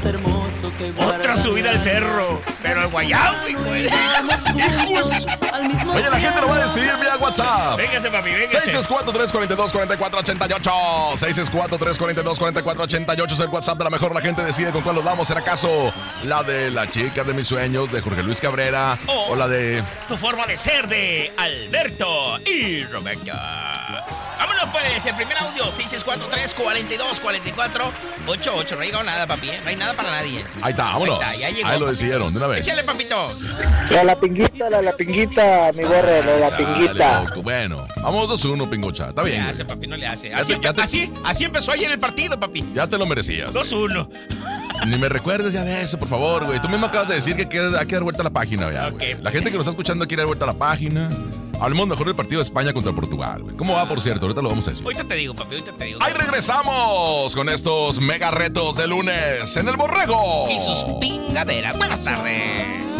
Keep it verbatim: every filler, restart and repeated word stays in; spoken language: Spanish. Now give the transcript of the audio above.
Otra subida al cerro, pero al Guayabo, güey. Oye, la gente lo va a decir vía WhatsApp. Véngase, papi, véngase. seis seis cuatro, tres cuatro dos, cuatro cuatro ocho ocho. seis seis cuatro, tres cuatro dos, cuatro cuatro ocho ocho es el WhatsApp de la mejor. La gente decide con cuál nos damos. ¿Será acaso la de La chica de mis sueños de Jorge Luis Cabrera? Oh, o la de Tu forma de ser de Alberto y Roberto. Vámonos pues, el primer audio, seis seis cuatro, tres cuatro dos, cuatro cuatro ocho ocho. No ha llegado nada, papi, ¿eh? No hay nada para nadie. Ahí está, vámonos. Ahí, está, ya llegó, Ahí lo papito. decidieron de una vez. Échale, papito. La la pinguita, la la pinguita, mi borre, la la Chale, pinguita. loco. Bueno, vamos dos uno, pingocha. Está No bien, le güey. hace, papi, no le hace. Ya Así, te- ya te- así, así empezó ayer el partido, papi. Ya te lo merecías. dos uno. Ni me recuerdes ya de eso, por favor, güey. Tú mismo acabas de decir que queda- hay que dar vuelta a la página, ya, güey. Ok. La gente que nos está escuchando quiere dar vuelta a la página. Hablemos mejor del partido de España contra Portugal, güey. ¿Cómo va, por cierto? Ahorita lo vamos a decir. Ahorita te digo, papi, ahorita te digo. Ahí regresamos con estos mega retos de lunes en el Borrego. Y sus pingaderas. Buenas tardes.